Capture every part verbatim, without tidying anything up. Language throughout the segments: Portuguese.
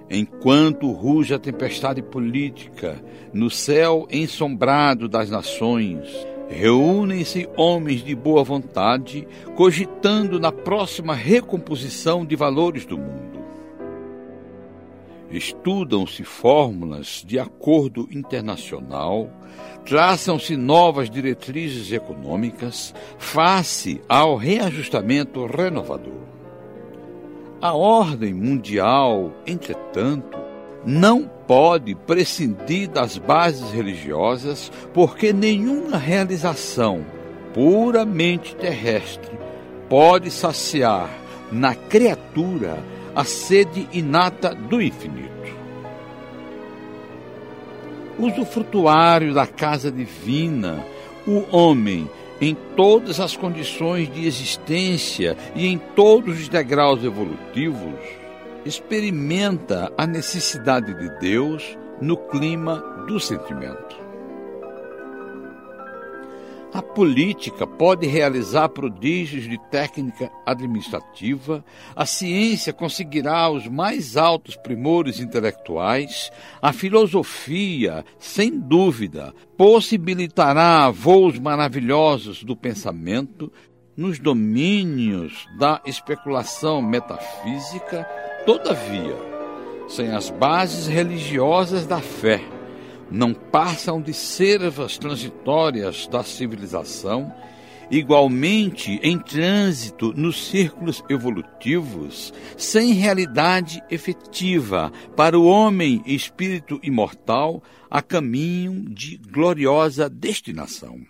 Enquanto ruge a tempestade política no céu ensombrado das nações, reúnem-se homens de boa vontade, cogitando na próxima recomposição de valores do mundo. Estudam-se fórmulas de acordo internacional, traçam-se novas diretrizes econômicas face ao reajustamento renovador. A ordem mundial, entretanto, não pode prescindir das bases religiosas, porque nenhuma realização puramente terrestre pode saciar na criatura a sede inata do infinito. Usufrutuário da casa divina, o homem, em todas as condições de existência e em todos os degraus evolutivos, experimenta a necessidade de Deus no clima do sentimento. A política pode realizar prodígios de técnica administrativa, a ciência conseguirá os mais altos primores intelectuais, a filosofia, sem dúvida, possibilitará voos maravilhosos do pensamento, nos domínios da especulação metafísica. Todavia, sem as bases religiosas da fé, não passam de servas transitórias da civilização, igualmente em trânsito nos círculos evolutivos, sem realidade efetiva para o homem espírito imortal a caminho de gloriosa destinação.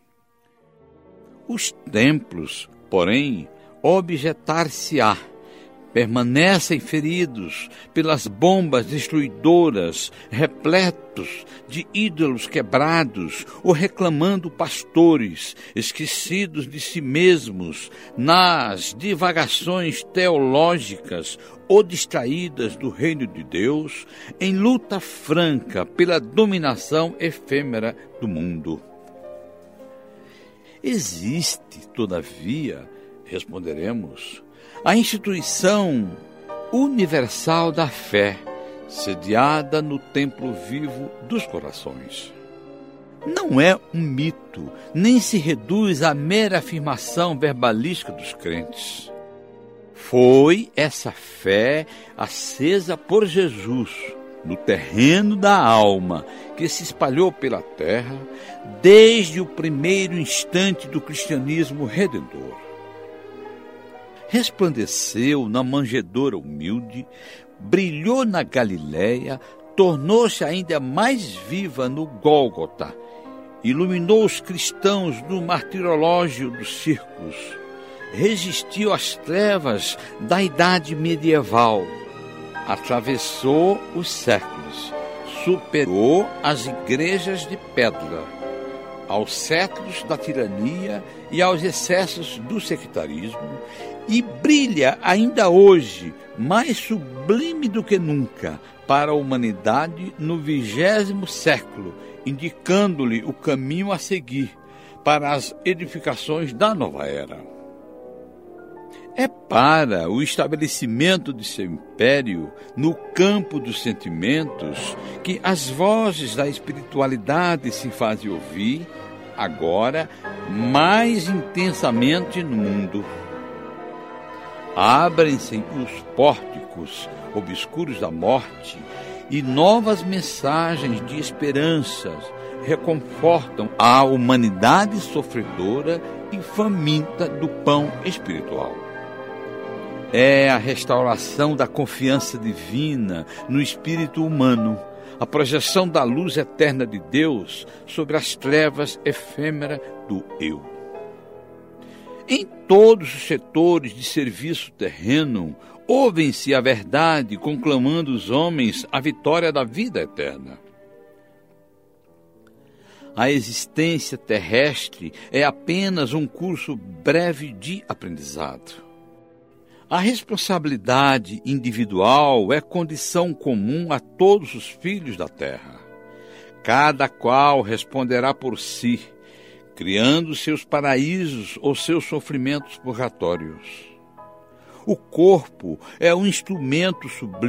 Os templos, porém, objetar-se-á, permanecem feridos pelas bombas destruidoras, repletos de ídolos quebrados, ou reclamando pastores, esquecidos de si mesmos, nas divagações teológicas ou distraídas do reino de Deus, em luta franca pela dominação efêmera do mundo. Existe, todavia, responderemos, a instituição universal da fé, sediada no templo vivo dos corações. Não é um mito, nem se reduz à mera afirmação verbalística dos crentes. Foi essa fé acesa por Jesus no terreno da alma, que se espalhou pela terra desde o primeiro instante do cristianismo redentor. Resplandeceu na manjedoura humilde, brilhou na Galileia, tornou-se ainda mais viva no Gólgota, iluminou os cristãos no martirológio dos círculos, resistiu às trevas da idade medieval, atravessou os séculos, superou as igrejas de pedra, aos séculos da tirania e aos excessos do sectarismo, e brilha ainda hoje, mais sublime do que nunca, para a humanidade no vigésimo século, indicando-lhe o caminho a seguir para as edificações da nova era. É para o estabelecimento de seu império no campo dos sentimentos que as vozes da espiritualidade se fazem ouvir, agora mais intensamente no mundo. Abrem-se os pórticos obscuros da morte e novas mensagens de esperança reconfortam a humanidade sofredora e faminta do pão espiritual. É a restauração da confiança divina no espírito humano, a projeção da luz eterna de Deus sobre as trevas efêmeras do eu. Em todos os setores de serviço terreno, ouvem-se a verdade conclamando os homens a vitória da vida eterna. A existência terrestre é apenas um curso breve de aprendizado. A responsabilidade individual é condição comum a todos os filhos da terra. Cada qual responderá por si, criando seus paraísos ou seus sofrimentos purgatórios. O corpo é um instrumento sublime